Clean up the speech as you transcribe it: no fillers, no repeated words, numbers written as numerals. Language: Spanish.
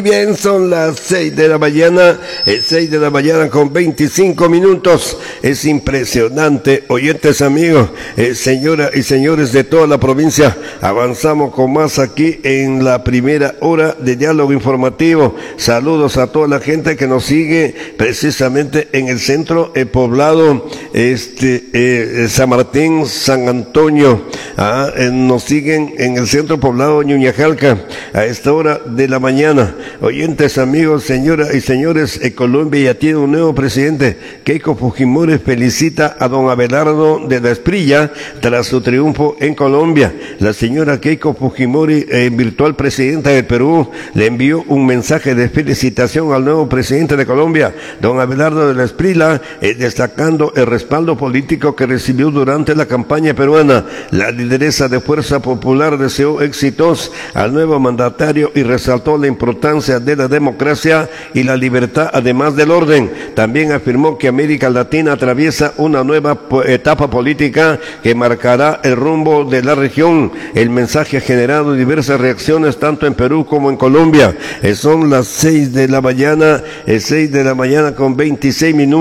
Bien, son las 6 de la mañana, 6 de la mañana con 25 minutos. Es impresionante, oyentes amigos, señoras y señores de toda la provincia. Avanzamos con más aquí en la primera hora de diálogo informativo. Saludos a toda la gente que nos sigue precisamente en el centro poblado, San Martín, San Antonio. Nos siguen en el centro poblado Ñuñajalca a esta hora de la mañana. Oyentes amigos, señoras y señores, Colombia ya tiene un nuevo presidente. Keiko Fujimori felicita a don Abelardo de la Espriella tras su triunfo en Colombia. La señora Keiko Fujimori, virtual presidenta del Perú, le envió un mensaje de felicitación al nuevo presidente de Colombia, don Abelardo de la Espriella, destacando el respaldo político que recibió durante la campaña peruana. La lideresa de Fuerza Popular deseó éxitos al nuevo mandatario y resaltó la importancia de la democracia y la libertad, además del orden. También afirmó que América Latina atraviesa una nueva etapa política que marcará el rumbo de la región. El mensaje ha generado diversas reacciones tanto en Perú como en Colombia. Son las 6 de la mañana, 6 de la mañana con 26 minutos.